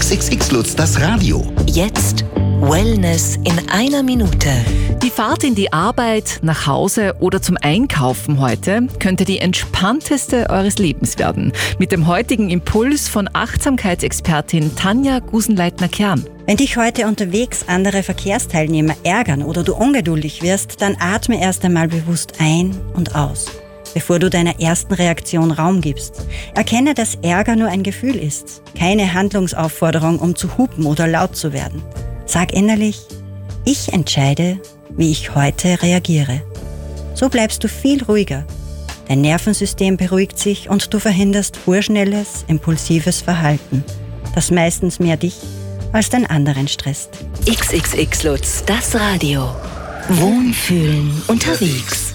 XXX Lutz, das Radio. Jetzt Wellness in einer Minute. Die Fahrt in die Arbeit, nach Hause oder zum Einkaufen heute könnte die entspannteste eures Lebens werden. Mit dem heutigen Impuls von Achtsamkeitsexpertin Tanja Gusenleitner-Kern. Wenn dich heute unterwegs andere Verkehrsteilnehmer ärgern oder du ungeduldig wirst, dann atme erst einmal bewusst ein und aus, bevor du deiner ersten Reaktion Raum gibst. Erkenne, dass Ärger nur ein Gefühl ist, keine Handlungsaufforderung, um zu hupen oder laut zu werden. Sag innerlich, ich entscheide, wie ich heute reagiere. So bleibst du viel ruhiger. Dein Nervensystem beruhigt sich und du verhinderst vorschnelles, impulsives Verhalten, das meistens mehr dich als den anderen stresst. XXX Lutz, das Radio. Wohnfühlen unterwegs.